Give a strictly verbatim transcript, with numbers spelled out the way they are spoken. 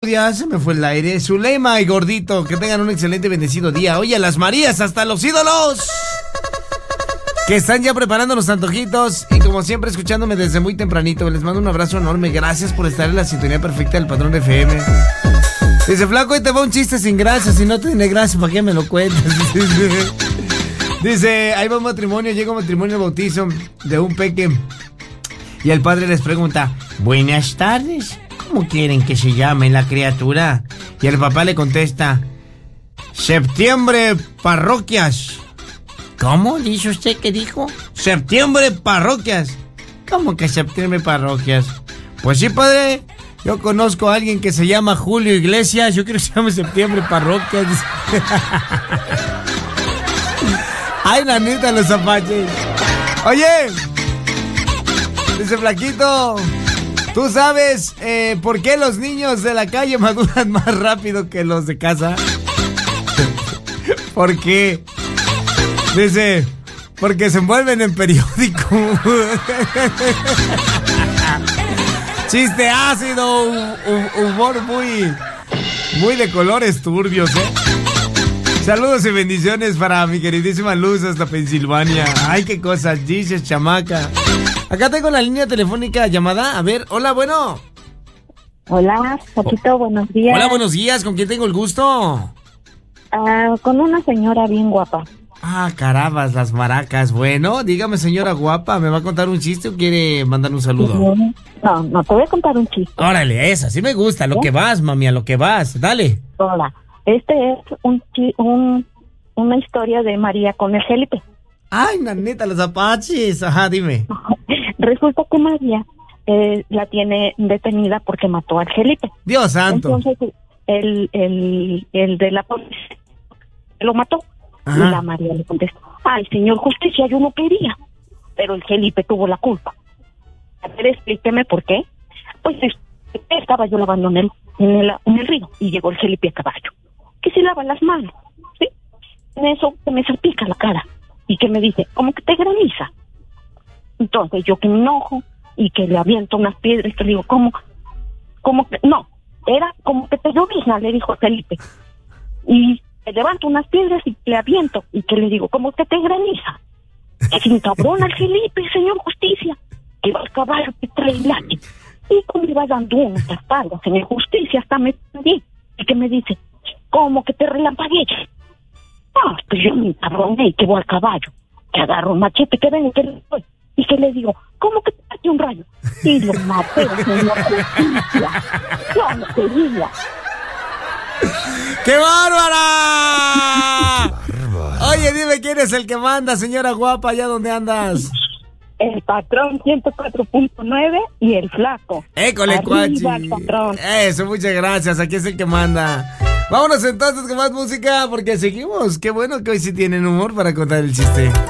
Ya se me fue el aire. Zulema y Gordito, que tengan un excelente y bendecido día. Oye, a las Marías, hasta los ídolos, que están ya preparando los antojitos. Y como siempre, escuchándome desde muy tempranito. Les mando un abrazo enorme. Gracias por estar en la sintonía perfecta del Patrón F M. Dice, flaco, hoy te va un chiste sin gracia. Si no tiene gracia, ¿para qué me lo cuentas? Dice, ahí va un matrimonio. Llega un matrimonio al bautizo de un peque. Y el padre les pregunta, buenas tardes, ¿cómo quieren que se llame la criatura? Y el papá le contesta, Septiembre Parroquias. ¿Cómo? ¿Dice usted que dijo? Septiembre Parroquias. ¿Cómo que Septiembre Parroquias? Pues sí, padre, yo conozco a alguien que se llama Julio Iglesias. Yo quiero que se llame Septiembre Parroquias. Ay, nanita, los apaches. Oye, dice Flaquito, ¿tú sabes eh, por qué los niños de la calle maduran más rápido que los de casa? ¿Por qué? Dice, porque se envuelven en periódico. Chiste ácido, humor muy, muy de colores turbios, ¿eh? Saludos y bendiciones para mi queridísima Luz hasta Pensilvania. Ay, qué cosas dices, chamaca. Acá tengo la línea telefónica llamada. A ver, hola, bueno. Hola, Paquito, buenos días. Hola, buenos días. ¿Con quién tengo el gusto? Ah, con una señora bien guapa. Ah, carabas, las maracas. Bueno, dígame, señora guapa, ¿me va a contar un chiste o quiere mandar un saludo? No, no, te voy a contar un chiste. Órale, esa, sí me gusta. Lo ¿Eh? que vas, mami, a lo que vas. Dale. Hola, este es un, un una historia de María con el Felipe. Ay, nanita, los apaches. Ajá, dime. Resulta que María eh, la tiene detenida porque mató al Felipe. Dios santo. Entonces, el, el, el de la policía lo mató. Ajá. Y la María le contestó, ay, señor justicia, yo no quería. Pero el Felipe tuvo la culpa. A ver, explíqueme por qué. Pues estaba yo lavando en el, en el, en el río y llegó el Felipe a caballo. Que se lava las manos, ¿sí? En eso que me salpica la cara. Y que me dice, como que te graniza. Entonces yo que me enojo y que le aviento unas piedras, que le digo, ¿cómo? ¿Cómo que? No, era como que te llovizna, le dijo Felipe. Y le levanto unas piedras y le aviento, y que le digo, ¿cómo que te graniza? Que se encabrona el Felipe, señor justicia, que va al caballo que trae el látigo. Y como le va dando unas espaldas, señor justicia, hasta me perdí. Y que me dice, ¿cómo que te relampagué? Ah, pues yo me encabroné y que voy al caballo, que agarro un machete, que ven y que le doy. Y que le digo, ¿cómo que te maté un rayo? Y lo maté, señor justicia. Yo no quería. ¡Qué bárbara! Oye, dime quién es el que manda, señora guapa, allá donde andas. El patrón ciento cuatro punto nueve y el flaco. ¡École, cuachi! Eso, muchas gracias, aquí es el que manda. Vámonos entonces con más música, porque seguimos. Qué bueno que hoy sí tienen humor para contar el chiste.